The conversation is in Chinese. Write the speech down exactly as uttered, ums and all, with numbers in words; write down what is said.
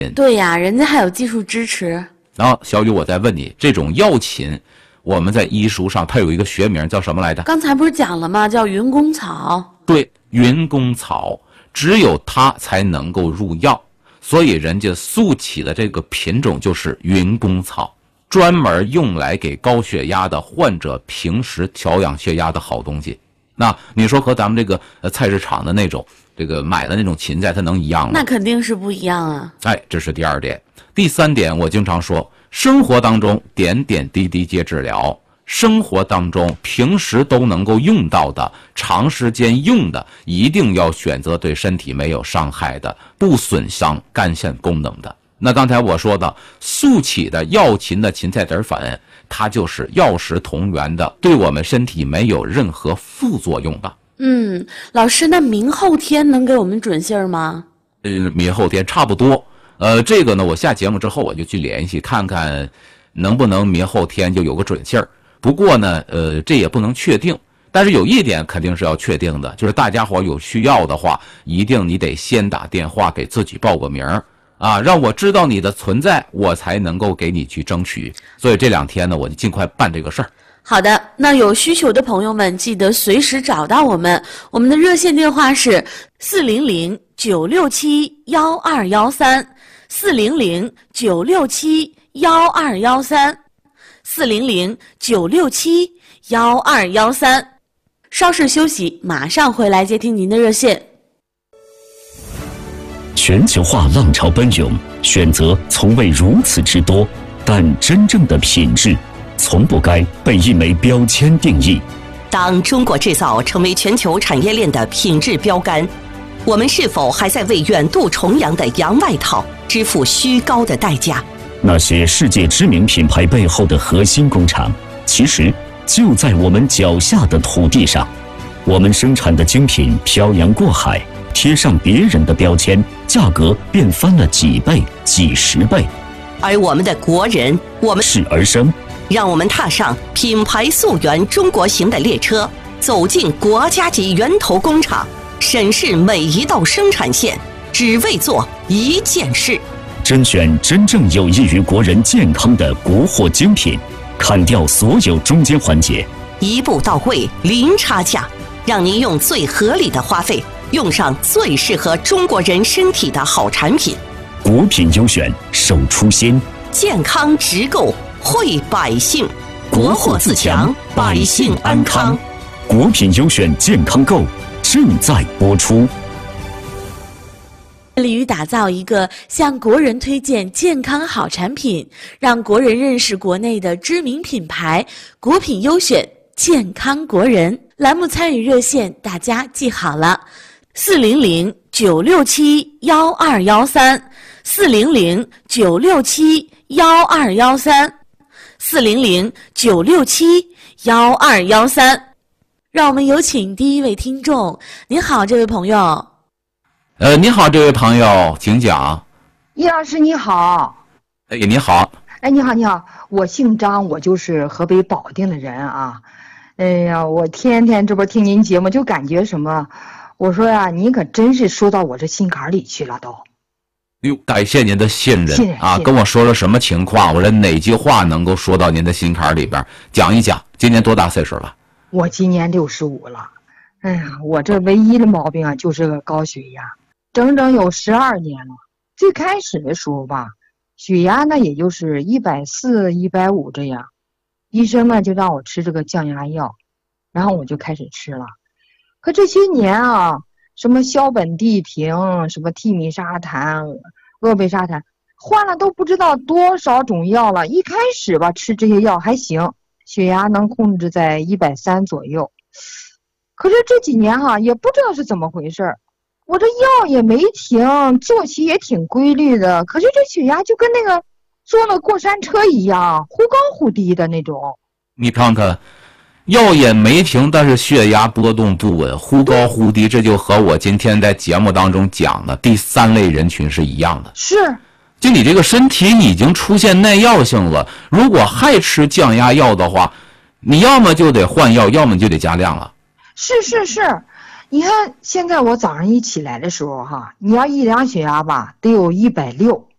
对呀，人家还有技术支持。 然后小雨，我再问你，这种药芹，我们在医书上它有一个学名叫什么来着？ 刚才不是讲了吗？叫云公草。 对，云公草，只有它才能够入药，所以人家素起的这个品种就是云公草，专门用来给高血压的患者平时调养血压的好东西。那你说和咱们这个呃菜市场的那种这个买的那种芹菜它能一样吗？ 那肯定是不一样啊。 哎，这是第二点。第三点，我经常说，生活当中点点滴滴皆治疗，生活当中平时都能够用到的，长时间用的，一定要选择对身体没有伤害的，不损伤肝肾功能的。那刚才我说的素起的药芹的芹菜籽粉，它就是药食同源的，对我们身体没有任何副作用的。 嗯，老师，那明后天能给我们准信儿吗？ 呃，明后天差不多。呃，这个呢，我下节目之后我就去联系看看，能不能明后天就有个准信儿。不过呢，呃，这也不能确定。但是有一点肯定是要确定的，就是大家伙有需要的话，一定你得先打电话给自己报个名儿啊，让我知道你的存在，我才能够给你去争取。所以这两天呢，我就尽快办这个事儿。 好的，那有需求的朋友们记得随时找到我们，我们的热线电话是四零零九六七幺二幺三，四零零九六七幺二幺三，四零零九六七幺二幺三。稍事休息，马上回来接听您的热线。 全球化浪潮奔涌，选择从未如此之多，但真正的品质从不该被一枚标签定义。 当中国制造成为全球产业链的品质标杆，我们是否还在为远渡重洋的洋外套支付虚高的代价？ 那些世界知名品牌背后的核心工厂，其实就在我们脚下的土地上。我们生产的精品漂洋过海，贴上别人的标签，价格便翻了几倍、几十倍。 而我们的国人，我们是而生。 让我们踏上品牌溯源中国行的列车，走进国家级源头工厂，审视每一道生产线，只为做一件事。 甄选真正有益于国人健康的国货精品，砍掉所有中间环节， 一步到位，零差价，让您用最合理的花费，用上最适合中国人身体的好产品。 国品优选，守初心， 健康直购，惠百姓。国货自强，百姓安康。 国品优选健康购正在播出。 致力于打造一个向国人推荐健康好产品，让国人认识国内的知名品牌，国品优选健康国人。栏目参与热线大家记好了，四零零九六七幺二幺三，四零零九六七幺二幺三，四零零九六七幺二幺三。让我们有请第一位听众。您好，这位朋友。 呃，你好，这位朋友，请讲。 叶老师你好。 哎，你好。 哎，你好，你好，我姓张，我就是河北保定的人啊。哎呀，我天天这不听您节目，就感觉什么，我说呀，您可真是说到我这心坎里去了都。 哟，感谢您的信任信任啊！跟我说了什么情况？我说哪句话能够说到您的心坎里边？讲一讲。今年多大岁数了？ 我今年六十五了。哎呀，我这唯一的毛病啊，就是个高血压。整整有十二年了。最开始的时候吧，血压呢也就是一百四、一百五这样，医生呢就让我吃这个降压药，然后我就开始吃了。可这些年啊，什么硝苯地平、什么替米沙坦、鄂贝沙坦，换了都不知道多少种药了。一开始吧，吃这些药还行，血压能控制在一百三左右。可是这几年哈、啊，也不知道是怎么回事，我这药也没停，作息也挺规律的，可是这血压就跟那个坐了过山车一样，忽高忽低的那种。 你看看，药也没停，但是血压波动不稳，忽高忽低，这就和我今天在节目当中讲的第三类人群是一样的。 是， 就你这个身体已经出现耐药性了，如果还吃降压药的话，你要么就得换药，要么就得加量了。 是是是，你看现在我早上一起来的时候哈，你要一量血压吧，得有一百六，